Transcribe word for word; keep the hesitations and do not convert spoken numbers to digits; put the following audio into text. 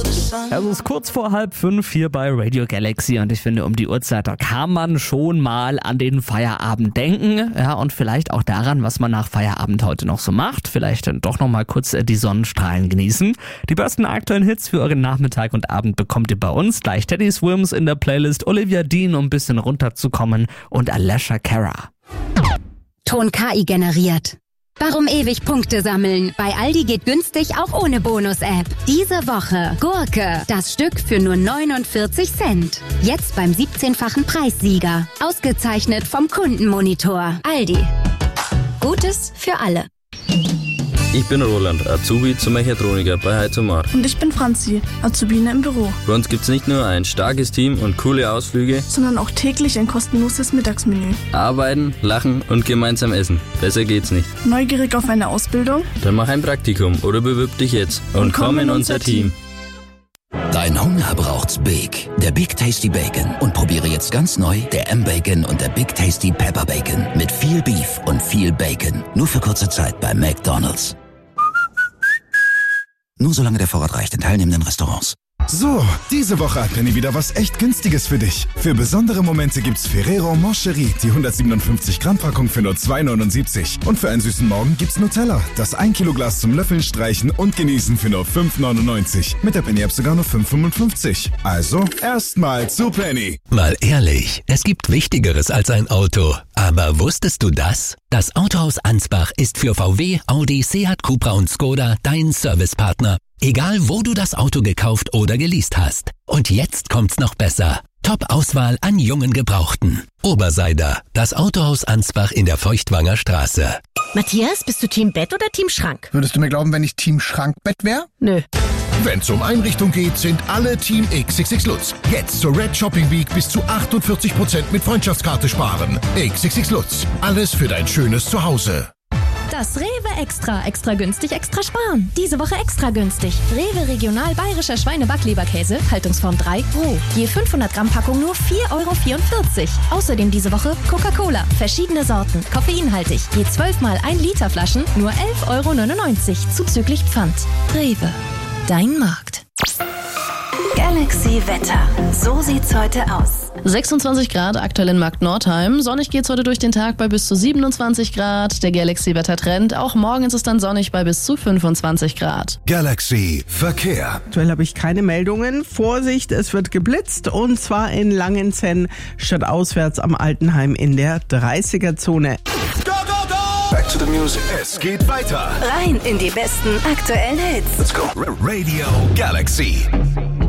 Also es ist kurz vor halb fünf hier bei Radio Galaxy und ich finde, um die Uhrzeit, da kann man schon mal an den Feierabend denken, ja, und vielleicht auch daran, was man nach Feierabend heute noch so macht. Vielleicht dann doch noch mal kurz die Sonnenstrahlen genießen. Die besten aktuellen Hits für euren Nachmittag und Abend bekommt ihr bei uns. Gleich Teddy Swims in der Playlist, Olivia Dean, um ein bisschen runterzukommen, und Alessia Cara. Ton K I generiert. Warum ewig Punkte sammeln? Bei Aldi geht günstig auch ohne Bonus-App. Diese Woche Gurke, das Stück für nur neunundvierzig Cent. Jetzt beim siebzehnfachen Preissieger. Ausgezeichnet vom Kundenmonitor. Aldi. Gutes für alle. Ich bin Roland, Azubi zum Mechatroniker bei Heizomar. Und ich bin Franzi, Azubine im Büro. Bei uns gibt's nicht nur ein starkes Team und coole Ausflüge, sondern auch täglich ein kostenloses Mittagsmenü. Arbeiten, lachen und gemeinsam essen. Besser geht's nicht. Neugierig auf eine Ausbildung? Dann mach ein Praktikum oder bewirb dich jetzt und, und komm in unser Team. Dein Hunger braucht's Big. Der Big Tasty Bacon. Und probiere jetzt ganz neu der M-Bacon und der Big Tasty Pepper Bacon. Mit viel Beef und viel Bacon. Nur für kurze Zeit bei McDonald's. Nur solange der Vorrat reicht in teilnehmenden Restaurants. So, diese Woche hat Penny wieder was echt Günstiges für dich. Für besondere Momente gibt's Ferrero Moncherie, die hundertsiebenundfünfzig Gramm Packung für nur zwei neunundsiebzig. Und für einen süßen Morgen gibt's Nutella, das ein Kilo Glas zum Löffeln, Streichen und Genießen für nur fünf neunundneunzig. Mit der Penny App sogar nur fünf fünfundfünfzig. Also, erstmal zu Penny. Mal ehrlich, es gibt Wichtigeres als ein Auto. Aber wusstest du das? Das Autohaus Ansbach ist für V W, Audi, Seat, Cupra und Skoda dein Servicepartner. Egal, wo du das Auto gekauft oder geleast hast. Und jetzt kommt's noch besser. Top-Auswahl an jungen Gebrauchten. Oberseider, das Autohaus Ansbach in der Feuchtwanger Straße. Matthias, bist du Team Bett oder Team Schrank? Würdest du mir glauben, wenn ich Team Schrankbett wäre? Nö. Wenn's um Einrichtung geht, sind alle Team X X X Lutz. Jetzt zur Red Shopping Week bis zu achtundvierzig Prozent mit Freundschaftskarte sparen. X X X Lutz. Alles für dein schönes Zuhause. Das Rewe Extra. Extra günstig, extra sparen. Diese Woche extra günstig. Rewe Regional Bayerischer Schweine-Backleberkäse, Haltungsform drei, roh. Je fünfhundert Gramm Packung nur vier Euro vierundvierzig. Außerdem diese Woche Coca-Cola. Verschiedene Sorten. Koffeinhaltig. Je zwölf mal ein Liter Flaschen nur elf Euro neunundneunzig. Zuzüglich Pfand. Rewe. Dein Markt. Galaxy Wetter. So sieht's heute aus. sechsundzwanzig Grad aktuell in Markt Nordheim. Sonnig geht's heute durch den Tag bei bis zu siebenundzwanzig Grad. Der Galaxy-Wettertrend. Auch morgen ist es dann sonnig bei bis zu fünfundzwanzig Grad. Galaxy Verkehr. Aktuell habe ich keine Meldungen. Vorsicht, es wird geblitzt und zwar in Langenzenn statt auswärts am Altenheim in der dreißiger-Zone. Go, go, go! Back to the music. Es geht weiter. Rein in die besten aktuellen Hits. Let's go. Radio Galaxy.